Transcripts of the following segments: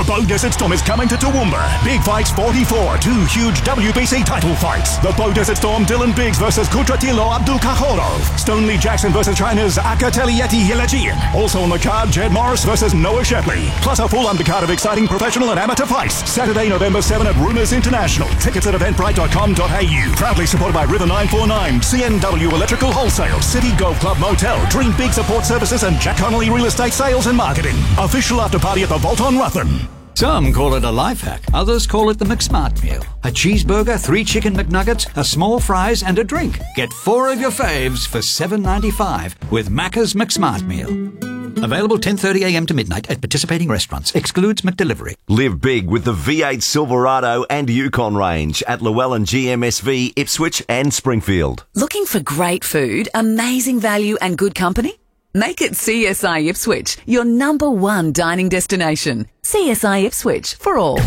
Bow Desert Storm is coming to Toowoomba. Big Fights 44, 2 huge WBC title fights. The Bow Desert Storm, Dylan Biggs versus Kudratilo Abdulkahorov. Stonely Jackson versus China's Akatelieti Hilajian. Also on the card, Jed Morris versus Noah Shepley. Plus a full undercard of exciting professional and amateur fights. Saturday, November 7 at Rumours International. Tickets at eventbrite.com.au. Proudly supported by River 949, CNW Electrical Wholesale, City Golf Club Motel, Dream Big Support Services and Jack Connolly Real Estate Sales and Marketing. Official after party at the Vault on Ruthin. Some call it a life hack, others call it the McSmart meal. A cheeseburger, 3 chicken McNuggets, a small fries and a drink. Get 4 of your faves for $7.95 with Macca's McSmart meal. Available 10:30am to midnight at participating restaurants. Excludes McDelivery. Live big with the V8 Silverado and Yukon range at Llewellyn GMSV, Ipswich and Springfield. Looking for great food, amazing value and good company? Make it CSI Ipswich, your number one dining destination. CSI Ipswich for all.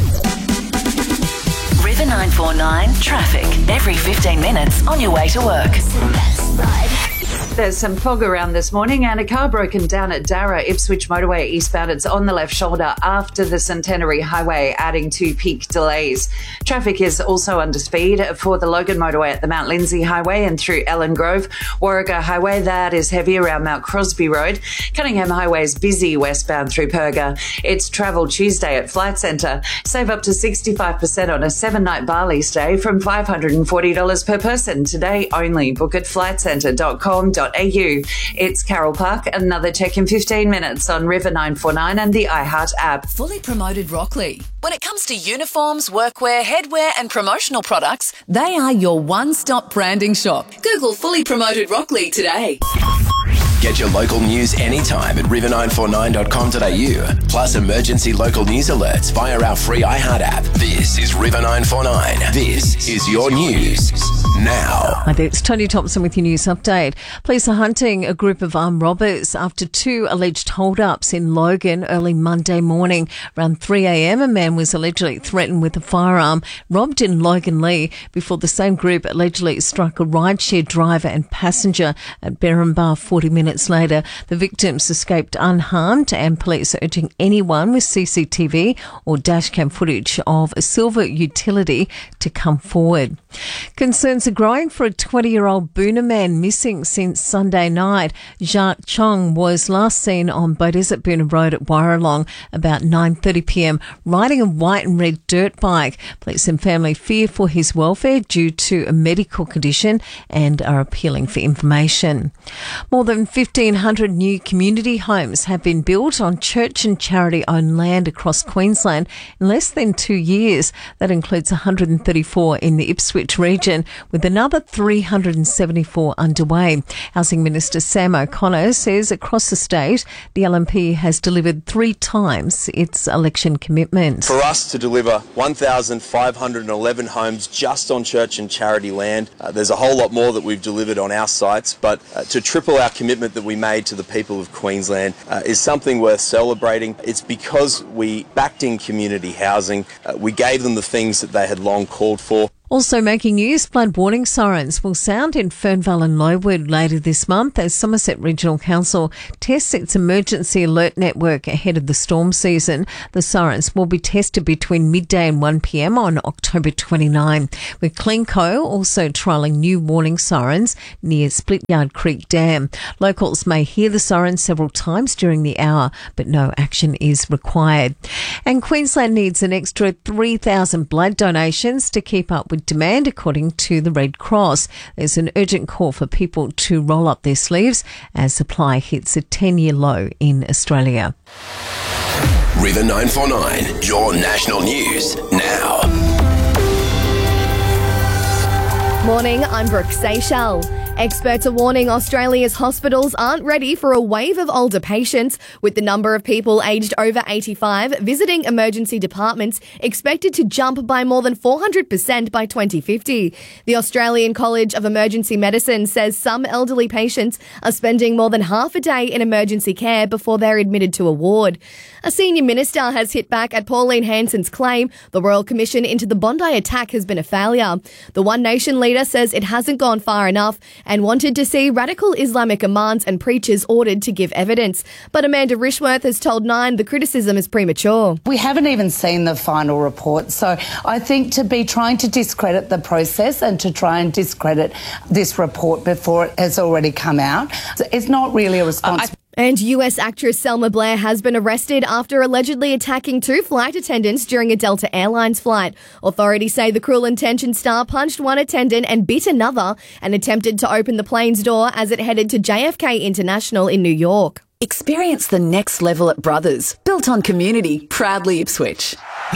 River 949 traffic. Every 15 minutes on your way to work. There's some fog around this morning and a car broken down at Darra Ipswich motorway eastbound. It's on the left shoulder after the Centenary Highway, adding to peak delays. Traffic is also under speed for the Logan motorway at the Mount Lindsay Highway and through Ellen Grove. Warrego Highway, that is heavy around Mount Crosby Road. Cunningham Highway is busy westbound through Perga. It's Travel Tuesday at Flight Centre. Save up to 65% on a 7-night Bali stay from $540 per person. Today only. Book at flightcentre.com.au. It's Carol Park. Another check in 15 minutes on River 949 and the iHeart app. Fully Promoted Rockley. When it comes to uniforms, workwear, headwear and promotional products, they are your one-stop branding shop. Google Fully Promoted Rockley today. Get your local news anytime at river949.com.au. Plus emergency local news alerts via our free iHeart app. This is River 949. This is your news now. Hi there, it's Tony Thompson with your news update. Police are hunting a group of armed robbers after 2 alleged hold-ups in Logan early Monday morning. Around 3am, a man was allegedly threatened with a firearm, robbed in Logan Lee before the same group allegedly struck a rideshare driver and passenger at Berrinba 40 minutes later. The victims escaped unharmed and police are urging anyone with CCTV or dashcam footage of a silver utility to come forward. Concerns are growing for a 20-year-old Boonah man missing since Sunday night. Jacques Chong was last seen on Bow Desert Boonah Road at Warralong about 9:30pm riding a white and red dirt bike. Police and family fear for his welfare due to a medical condition and are appealing for information. More than 1,500 new community homes have been built on church and charity-owned land across Queensland in less than 2 years. That includes 134 in the Ipswich region, with another 374 underway. Housing Minister Sam O'Connor says across the state, the LNP has delivered 3 times its election commitment. For us to deliver 1,511 homes just on church and charity land, there's a whole lot more that we've delivered on our sites, but to triple our commitment that we made to the people of Queensland is something worth celebrating. It's because we backed in community housing, we gave them the things that they had long called for. Also making news, flood warning sirens will sound in Fernvale and Lowood later this month as Somerset Regional Council tests its emergency alert network ahead of the storm season. The sirens will be tested between midday and 1pm on October 29, with Cleanco also trialling new warning sirens near Splityard Creek Dam. Locals may hear the sirens several times during the hour, but no action is required. And Queensland needs an extra 3,000 blood donations to keep up with demand, according to the Red Cross. There's an urgent call for people to roll up their sleeves as supply hits a 10-year low in Australia. River 949, your national news now. Morning, I'm Brooke Seychelles. Experts are warning Australia's hospitals aren't ready for a wave of older patients, with the number of people aged over 85 visiting emergency departments expected to jump by more than 400% by 2050. The Australian College of Emergency Medicine says some elderly patients are spending more than half a day in emergency care before they're admitted to a ward. A senior minister has hit back at Pauline Hanson's claim the Royal Commission into the Bondi attack has been a failure. The One Nation leader says it hasn't gone far enough and wanted to see radical Islamic imams and preachers ordered to give evidence. But Amanda Rishworth has told Nine the criticism is premature. We haven't even seen the final report, so I think to be trying to discredit the process and to try and discredit this report before it has already come out, it's not really a response. And US actress Selma Blair has been arrested after allegedly attacking 2 flight attendants during a Delta Airlines flight. Authorities say the Cruel Intentions star punched one attendant and bit another and attempted to open the plane's door as it headed to JFK International in New York. Experience the next level at Brothers, built on community, proudly Ipswich.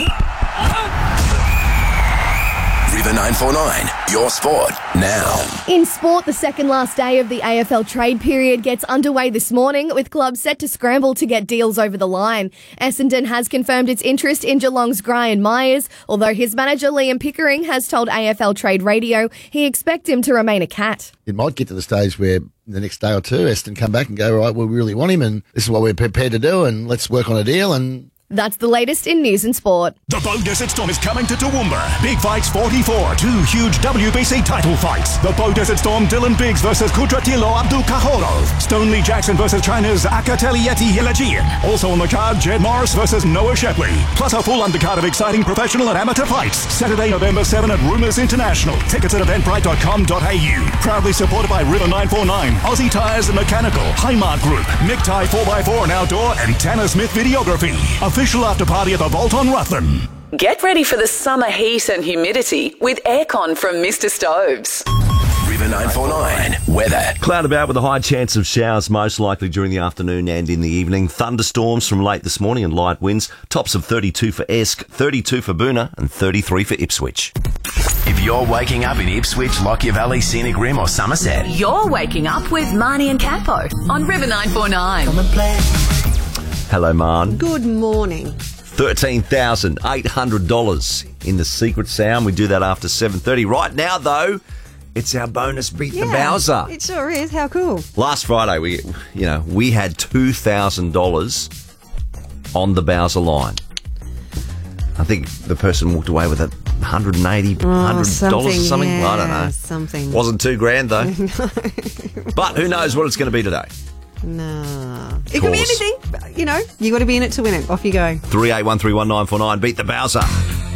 River 949, your sport now. In sport, the second last day of the AFL trade period gets underway this morning, with clubs set to scramble to get deals over the line. Essendon has confirmed its interest in Geelong's Brian Myers, although his manager Liam Pickering has told AFL Trade Radio he expects him to remain a Cat. It might get to the stage where the next day or two, Essendon come back and go, right, we really want him and this is what we're prepared to do and let's work on a deal. And that's the latest in news and sport. The Bow Desert Storm is coming to Toowoomba. Big Fights 44, 2 huge WBC title fights. The Bow Desert Storm Dylan Biggs versus Kudratilo Abdulkahorov. Stonely Jackson versus China's Akatelieti Hilajian. Also on the card, Jed Morris versus Noah Shepley. Plus a full undercard of exciting professional and amateur fights. Saturday, November 7 at Rumours International. Tickets at eventbrite.com.au. Proudly supported by River 949, Aussie Tyres and Mechanical, Highmark Group, Mick Ty 4x4 and Outdoor, and Tanner Smith Videography. Official after party at the Vault on Rutland. Get ready for the summer heat and humidity with aircon from Mr. Stoves. River 949, weather. Cloud about with a high chance of showers, most likely during the afternoon and in the evening. Thunderstorms from late this morning and light winds. Tops of 32 for Esk, 32 for Boona and 33 for Ipswich. If you're waking up in Ipswich, Lockyer Valley, Scenic Rim or Somerset, You're waking up with Marnie and Capo on River 949. Come and play. Hello, Man. Good morning. $13,800 in the secret sound. We do that after 7:30. Right now, though, it's our bonus Beat the Bowser. It sure is. How cool. Last Friday, we had $2,000 on the Bowser line. I think the person walked away with it $180, $100 or something. Yeah, I don't know. Something. Wasn't $2,000 though. But who knows what it's going to be today? No. It could be anything. You got to be in it to win it. Off you go. 38131949. Beat the Bowser.